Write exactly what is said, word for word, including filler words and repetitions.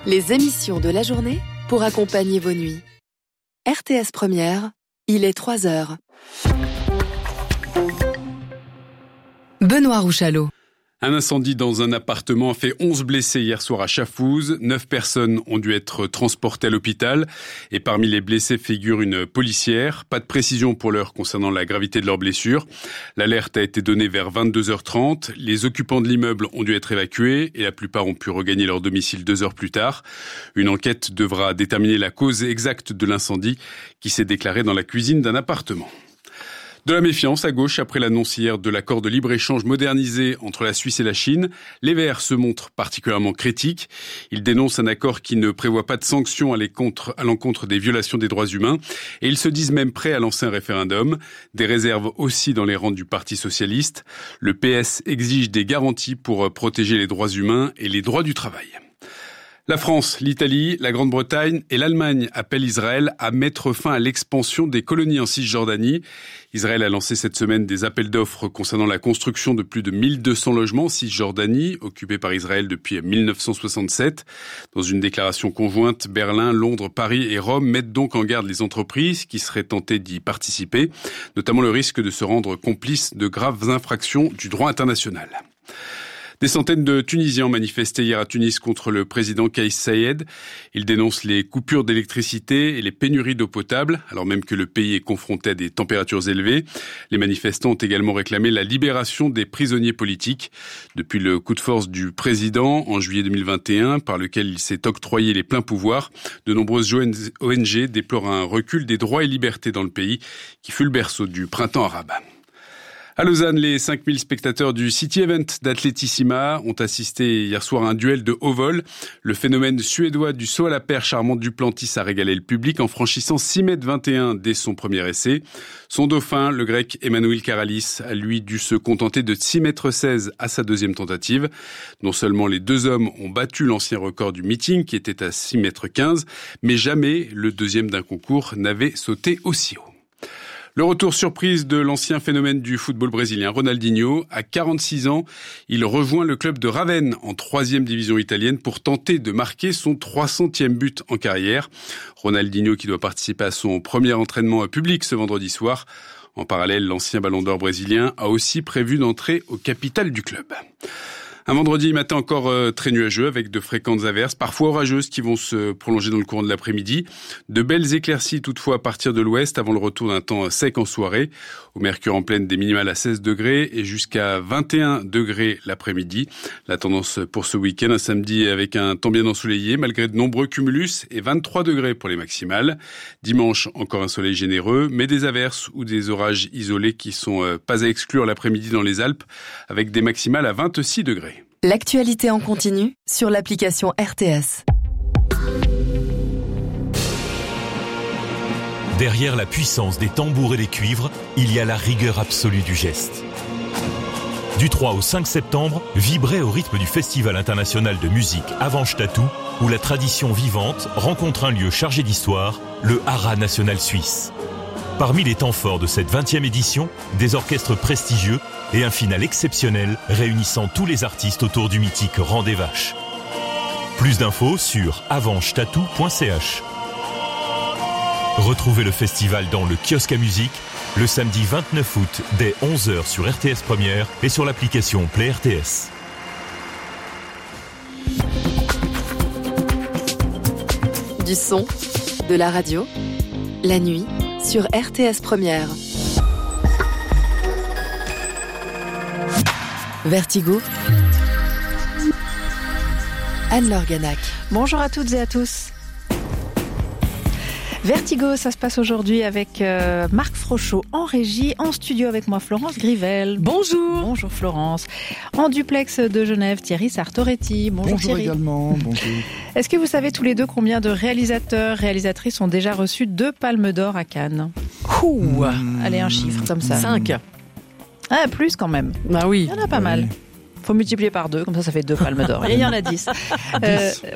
Les émissions de la journée pour accompagner vos nuits. R T S Première, il est trois heures. Benoît Rouchalot. Un incendie dans un appartement a fait onze blessés hier soir à Chafouz. Neuf personnes ont dû être transportées à l'hôpital. Et parmi les blessés figure une policière. Pas de précision pour l'heure concernant la gravité de leurs blessures. L'alerte a été donnée vers vingt-deux heures trente. Les occupants de l'immeuble ont dû être évacués et la plupart ont pu regagner leur domicile deux heures plus tard. Une enquête devra déterminer la cause exacte de l'incendie qui s'est déclaré dans la cuisine d'un appartement. De la méfiance à gauche après l'annonce hier de l'accord de libre-échange modernisé entre la Suisse et la Chine. Les Verts se montrent particulièrement critiques. Ils dénoncent un accord qui ne prévoit pas de sanctions à l'encontre des violations des droits humains. Et ils se disent même prêts à lancer un référendum. Des réserves aussi dans les rangs du Parti socialiste. Le P S exige des garanties pour protéger les droits humains et les droits du travail. La France, l'Italie, la Grande-Bretagne et l'Allemagne appellent Israël à mettre fin à l'expansion des colonies en Cisjordanie. Israël a lancé cette semaine des appels d'offres concernant la construction de plus de mille deux cents logements en Cisjordanie, occupés par Israël depuis mille neuf cent soixante-sept. Dans une déclaration conjointe, Berlin, Londres, Paris et Rome mettent donc en garde les entreprises qui seraient tentées d'y participer, notamment le risque de se rendre complices de graves infractions du droit international. Des centaines de Tunisiens ont manifesté hier à Tunis contre le président Kais Saied. Ils dénoncent les coupures d'électricité et les pénuries d'eau potable, alors même que le pays est confronté à des températures élevées. Les manifestants ont également réclamé la libération des prisonniers politiques. Depuis le coup de force du président en juillet deux mille vingt et un, par lequel il s'est octroyé les pleins pouvoirs, de nombreuses O N G déplorent un recul des droits et libertés dans le pays, qui fut le berceau du printemps arabe. À Lausanne, les cinq mille spectateurs du City Event d'Atletissima ont assisté hier soir à un duel de haut vol. Le phénomène suédois du saut à la perche Armand Duplantis a régalé le public en franchissant six mètres vingt et un dès son premier essai. Son dauphin, le grec Emmanuel Karalis, a lui dû se contenter de six mètres seize à sa deuxième tentative. Non seulement les deux hommes ont battu l'ancien record du meeting qui était à six mètres quinze, mais jamais le deuxième d'un concours n'avait sauté aussi haut. Le retour surprise de l'ancien phénomène du football brésilien, Ronaldinho. À quarante-six ans, il rejoint le club de Ravenne en troisième division italienne pour tenter de marquer son trois centième but en carrière. Ronaldinho qui doit participer à son premier entraînement public ce vendredi soir. En parallèle, l'ancien ballon d'or brésilien a aussi prévu d'entrer au capital du club. Un vendredi matin encore euh, très nuageux avec de fréquentes averses, parfois orageuses qui vont se prolonger dans le courant de l'après-midi. De belles éclaircies toutefois à partir de l'ouest avant le retour d'un temps sec en soirée. Au mercure en pleine des minimales à seize degrés et jusqu'à vingt et un degrés l'après-midi. La tendance pour ce week-end, un samedi avec un temps bien ensoleillé malgré de nombreux cumulus et vingt-trois degrés pour les maximales. Dimanche, encore un soleil généreux, mais des averses ou des orages isolés qui sont euh, pas à exclure l'après-midi dans les Alpes avec des maximales à vingt-six degrés. L'actualité en continu sur l'application R T S. Derrière la puissance des tambours et des cuivres, il y a la rigueur absolue du geste. Du trois au cinq septembre, vibrez au rythme du Festival international de musique Avanche Tatou, où la tradition vivante rencontre un lieu chargé d'histoire, le Haras national suisse. Parmi les temps forts de cette vingtième édition, des orchestres prestigieux et un final exceptionnel réunissant tous les artistes autour du mythique Rang des Vaches. Plus d'infos sur avanche tatou point c h. Retrouvez le festival dans le kiosque à musique le samedi vingt-neuf août dès onze heures sur R T S Première et sur l'application Play R T S. Du son, de la radio, la nuit sur R T S Première. Vertigo. Anne-Laure Ganac. Bonjour à toutes et à tous. Vertigo, ça se passe aujourd'hui avec euh, Marc Frochot en régie, en studio avec moi Florence Grivel. Bonjour. Bonjour Florence. En duplex de Genève, Thierry Sartoretti. Bonjour, Bonjour Thierry. également. Bonjour. Est-ce que vous savez tous les deux combien de réalisateurs, réalisatrices ont déjà reçu deux palmes d'or à Cannes ? Ouh. Mmh. Allez, un chiffre comme ça. Cinq. Ah, plus quand même. Bah oui. Il y en a pas oui. mal. Faut multiplier par deux, comme ça, ça fait deux palmes d'or. Et il y en a dix. Euh,